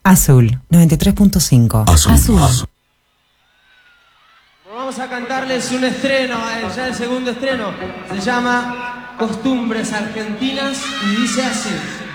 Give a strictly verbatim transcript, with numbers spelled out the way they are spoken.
Azul, noventa y tres punto cinco. Azul. Azul. Azul. Vamos a cantarles un estreno, ya el segundo estreno. Se llama Costumbres Argentinas y dice así.